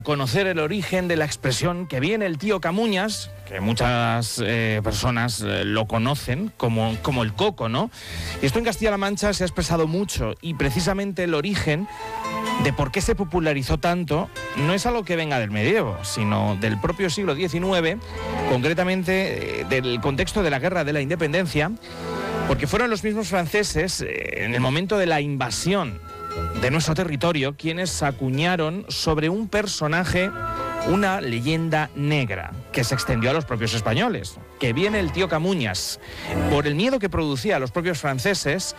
Conocer el origen de la expresión que viene el tío Camuñas, que muchas personas lo conocen como el coco, ¿no? Y esto en Castilla-La Mancha se ha expresado mucho, y precisamente el origen de por qué se popularizó tanto no es algo que venga del medievo, sino del propio siglo XIX, concretamente del contexto de la Guerra de la Independencia, porque fueron los mismos franceses en el momento de la invasión de nuestro territorio quienes acuñaron sobre un personaje una leyenda negra que se extendió a los propios españoles, que viene el tío Camuñas. Por el miedo que producía a los propios franceses,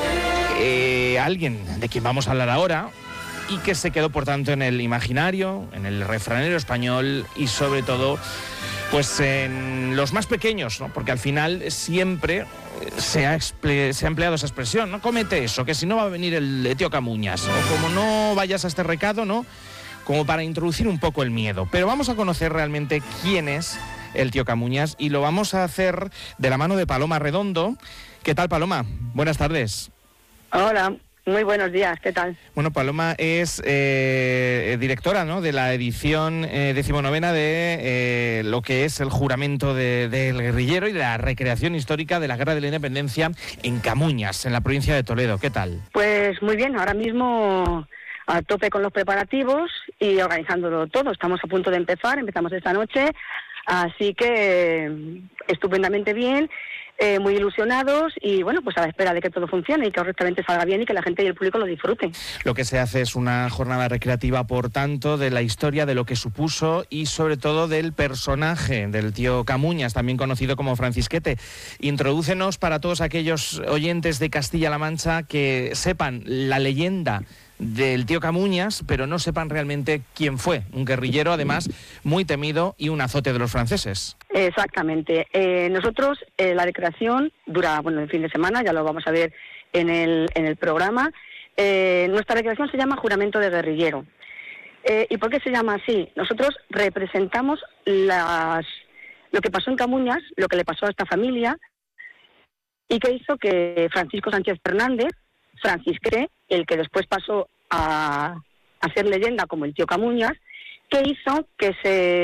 alguien de quien vamos a hablar ahora, y que se quedó por tanto en el imaginario, en el refranero español y sobre todo pues en los más pequeños, ¿no? Porque al final siempre se ha empleado esa expresión, no comete eso, que si no va a venir el tío Camuñas, o como no vayas a este recado, ¿no? Como para introducir un poco el miedo. Pero vamos a conocer realmente quién es el tío Camuñas, y lo vamos a hacer de la mano de Paloma Redondo. ¿Qué tal, Paloma? Buenas tardes. Hola. Muy buenos días, ¿qué tal? Bueno, Paloma es directora, ¿no?, de la edición 19ª de lo que es el juramento del guerrillero y de la recreación histórica de la Guerra de la Independencia en Camuñas, en la provincia de Toledo. ¿Qué tal? Pues muy bien, ahora mismo a tope con los preparativos y organizándolo todo. Estamos a punto de empezamos esta noche, así que estupendamente bien. Muy ilusionados y bueno, pues a la espera de que todo funcione y que correctamente salga bien y que la gente y el público lo disfruten. Lo que se hace es una jornada recreativa, por tanto, de la historia, de lo que supuso y sobre todo del personaje del tío Camuñas, también conocido como Francisquete. Introdúcenos para todos aquellos oyentes de Castilla-La Mancha que sepan la leyenda del tío Camuñas, pero no sepan realmente quién fue. Un guerrillero, además, muy temido y un azote de los franceses. Exactamente. Nosotros, la recreación dura, el fin de semana, ya lo vamos a ver en el programa. Nuestra recreación se llama Juramento de Guerrillero. ¿Y por qué se llama así? Nosotros representamos lo que pasó en Camuñas, lo que le pasó a esta familia, y que hizo que Francisco Sánchez Fernández, Francisquete, el que después pasó a ser leyenda como el tío Camuñas, que hizo que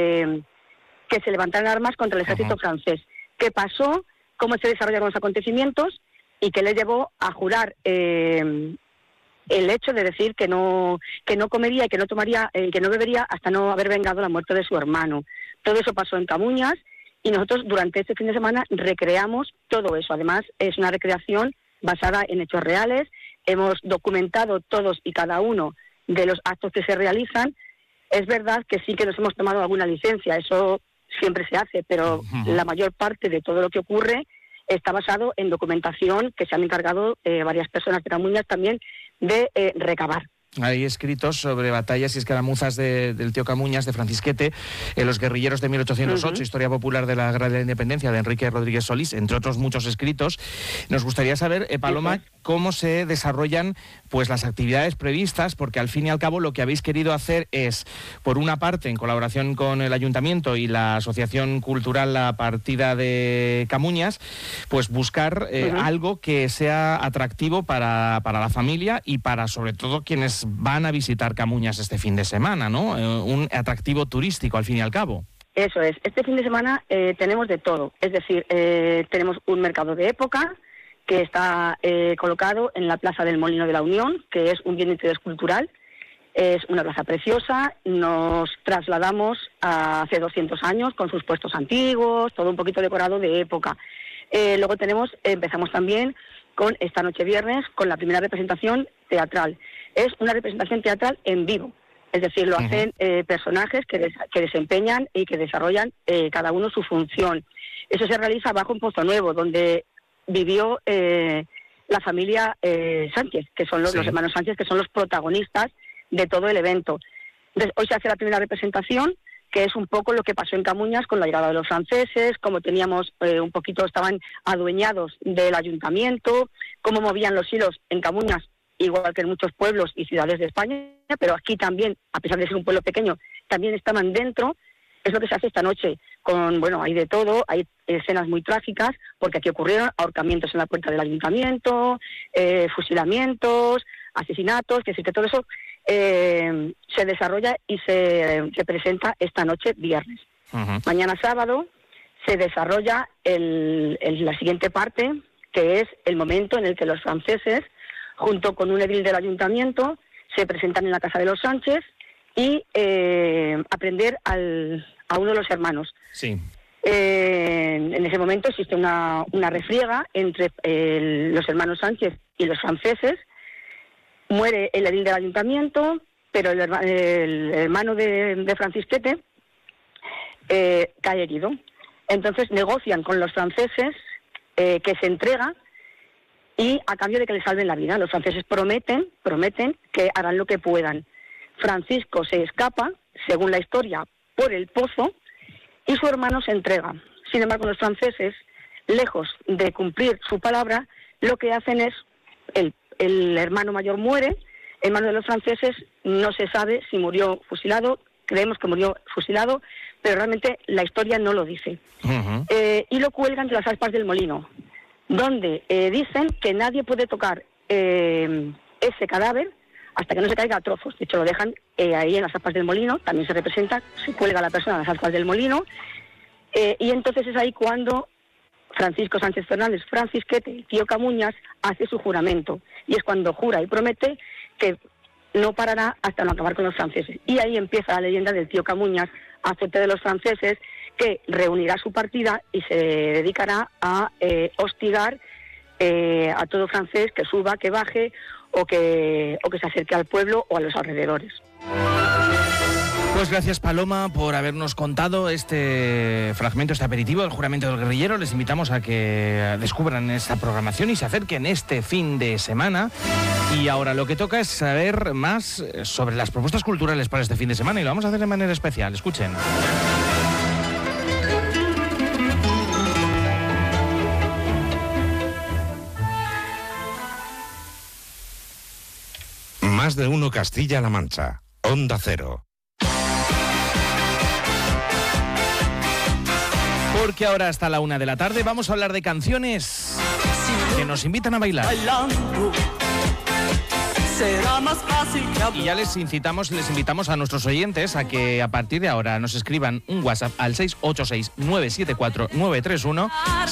se levantaran armas contra el ejército francés. ¿Qué pasó? ¿Cómo se desarrollaron los acontecimientos? Y que le llevó a jurar el hecho de decir que no comería y que no tomaría, que no bebería hasta no haber vengado la muerte de su hermano. Todo eso pasó en Camuñas y nosotros durante este fin de semana recreamos todo eso. Además, es una recreación basada en hechos reales. Hemos documentado todos y cada uno de los actos que se realizan. Es verdad que sí que nos hemos tomado alguna licencia, eso siempre se hace, pero la mayor parte de todo lo que ocurre está basado en documentación que se han encargado varias personas de Camuñas también de recabar. Hay escritos sobre batallas y escaramuzas del tío Camuñas, de Francisquete, Los guerrilleros de 1808, Historia popular de la Guerra de la Independencia, de Enrique Rodríguez Solís, entre otros muchos escritos. Nos gustaría saber, Paloma, cómo se desarrollan pues las actividades previstas, porque al fin y al cabo lo que habéis querido hacer es, por una parte, en colaboración con el Ayuntamiento y la Asociación Cultural La Partida de Camuñas, pues buscar algo que sea atractivo para la familia y para, sobre todo, quienes van a visitar Camuñas este fin de semana, ¿no? Un atractivo turístico, al fin y al cabo. Eso es. Este fin de semana tenemos de todo. Es decir, tenemos un mercado de época que está colocado en la Plaza del Molino de la Unión, que es un bien de interés cultural. Es una plaza preciosa. Nos trasladamos a hace 200 años con sus puestos antiguos, todo un poquito decorado de época. Luego empezamos también con esta noche viernes, con la primera representación teatral. Es una representación teatral en vivo, es decir, lo hacen personajes que desempeñan y que desarrollan cada uno su función. Eso se realiza bajo en Pozo Nuevo, donde vivió la familia Sánchez, que son los hermanos Sánchez, que son los protagonistas de todo el evento. Entonces, hoy se hace la primera representación, que es un poco lo que pasó en Camuñas con la llegada de los franceses, como teníamos estaban adueñados del ayuntamiento, cómo movían los hilos en Camuñas, igual que en muchos pueblos y ciudades de España, pero aquí también, a pesar de ser un pueblo pequeño, también estaban dentro. Es lo que se hace esta noche, hay de todo, hay escenas muy trágicas, porque aquí ocurrieron ahorcamientos en la puerta del ayuntamiento, fusilamientos, asesinatos, que todo eso se desarrolla y se presenta esta noche, viernes. Uh-huh. Mañana sábado se desarrolla la siguiente parte, que es el momento en el que los franceses, junto con un edil del ayuntamiento, se presentan en la casa de los Sánchez y aprender a uno de los hermanos. Sí. En ese momento existe una refriega entre los hermanos Sánchez y los franceses. Muere el edil del ayuntamiento, pero el hermano de Francisquete cae herido. Entonces negocian con los franceses que se entrega y a cambio de que le salven la vida. Los franceses prometen que harán lo que puedan. Francisco se escapa, según la historia, por el pozo y su hermano se entrega. Sin embargo, los franceses, lejos de cumplir su palabra, lo que hacen es, el hermano mayor muere en manos de los franceses, no se sabe si murió fusilado, creemos que murió fusilado, pero realmente la historia no lo dice. Uh-huh. Y lo cuelgan de las aspas del molino, donde dicen que nadie puede tocar ese cadáver hasta que no se caiga a trozos. De hecho, lo dejan ahí en las aspas del molino, también se representa, se cuelga la persona en las aspas del molino, y entonces es ahí cuando Francisco Sánchez Fernández, Francisquete, el tío Camuñas, hace su juramento, y es cuando jura y promete que no parará hasta no acabar con los franceses. Y ahí empieza la leyenda del tío Camuñas, azotero de los franceses, que reunirá su partida y se dedicará a hostigar a todo francés que suba, que baje o que se acerque al pueblo o a los alrededores. Pues gracias, Paloma, por habernos contado este fragmento, este aperitivo del juramento del guerrillero. Les invitamos a que descubran esta programación y se acerquen este fin de semana. Y ahora lo que toca es saber más sobre las propuestas culturales para este fin de semana y lo vamos a hacer de manera especial. Escuchen. Más de uno Castilla-La Mancha. Onda Cero. Porque ahora hasta la 1 de la tarde vamos a hablar de canciones que nos invitan a bailar. Será más fácil que y ya les invitamos a nuestros oyentes a que a partir de ahora nos escriban un WhatsApp al 686-974-931,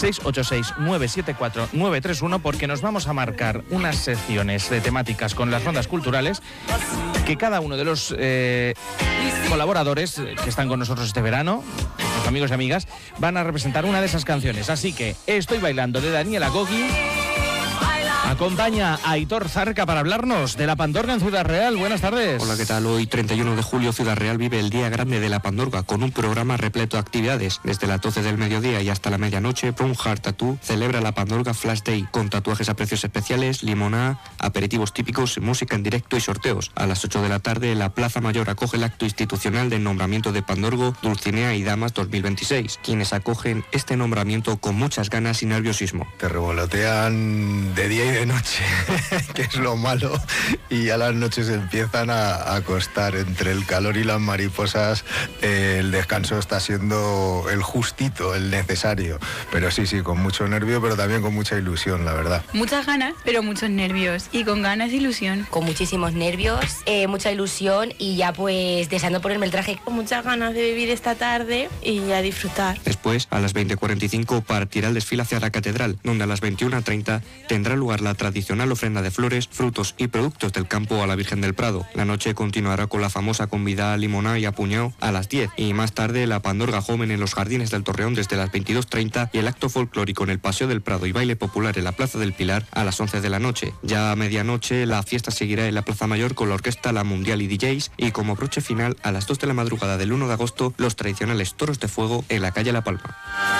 686-974-931, porque nos vamos a marcar unas secciones de temáticas con las rondas culturales que cada uno de los colaboradores que están con nosotros este verano, nuestros amigos y amigas, van a representar una de esas canciones. Así que Estoy bailando de Daniela Gogi acompaña a Aitor Zarca para hablarnos de la Pandorga en Ciudad Real. Buenas tardes. Hola, ¿qué tal? Hoy, 31 de julio, Ciudad Real vive el Día Grande de la Pandorga con un programa repleto de actividades. Desde las 12 del mediodía y hasta la medianoche, Brown Heart Tattoo celebra la Pandorga Flash Day con tatuajes a precios especiales, limonada, aperitivos típicos, música en directo y sorteos. A las 8 de la tarde, la Plaza Mayor acoge el acto institucional de nombramiento de Pandorgo, Dulcinea y Damas 2026, quienes acogen este nombramiento con muchas ganas y nerviosismo. Te revolotean de día y de noche, que es lo malo, y a las noches empiezan a acostar. Entre el calor y las mariposas, el descanso está siendo el justito, el necesario, pero sí, con mucho nervio, pero también con mucha ilusión, la verdad. Muchas ganas, pero muchos nervios, y con ganas e ilusión. Con muchísimos nervios, mucha ilusión, y ya pues deseando ponerme el traje. Con muchas ganas de vivir esta tarde y a disfrutar. Después, a las 20:45, partirá el desfile hacia la catedral, donde a las 21:30 tendrá lugar la tradicional ofrenda de flores, frutos y productos del campo a la Virgen del Prado. La noche continuará con la famosa convidada limonada y apuñado a las 10, y más tarde la Pandorga Joven en los Jardines del Torreón desde las 22:30 y el acto folclórico en el Paseo del Prado y baile popular en la Plaza del Pilar a las 11 de la noche. Ya a medianoche la fiesta seguirá en la Plaza Mayor con la orquesta La Mundial y DJs, y como broche final a las 2 de la madrugada del 1 de agosto los tradicionales toros de fuego en la calle La Palma.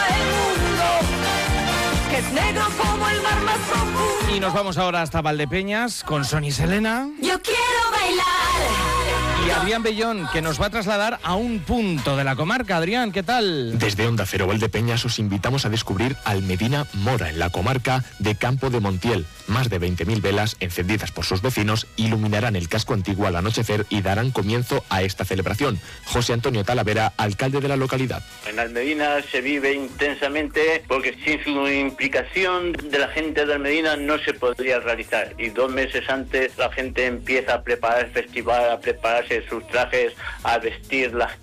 que es negro como el mar más profundo. Y nos vamos ahora hasta Valdepeñas con Sony Selena. Yo quiero bailar. Y Adrián Bellón, que nos va a trasladar a un punto de la comarca. Adrián, ¿qué tal? Desde Onda Cero Valdepeñas os invitamos a descubrir Almedina Mora, en la comarca de Campo de Montiel. Más de 20.000 velas encendidas por sus vecinos iluminarán el casco antiguo al anochecer y darán comienzo a esta celebración. José Antonio Talavera, alcalde de la localidad. En Almedina se vive intensamente porque sin su implicación de la gente de Almedina no se podría realizar. Y 2 meses antes la gente empieza a preparar el festival, a prepararse sus trajes, a vestir las